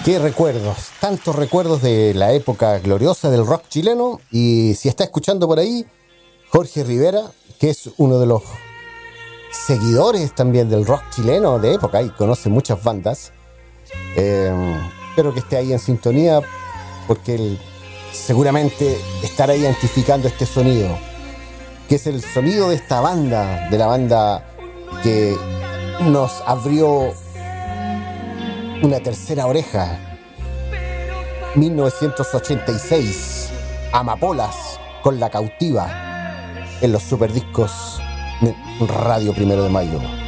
Qué recuerdos, tantos recuerdos de la época gloriosa del rock chileno. Y si está escuchando por ahí, Jorge Rivera, que es uno de los seguidores también del rock chileno de época y conoce muchas bandas, espero que esté ahí en sintonía, porque él seguramente estará identificando este sonido, que es el sonido de esta banda, de la banda que nos abrió una tercera oreja. 1986, Amapolas con La Cautiva, en los superdiscos Radio 1 de Mayo.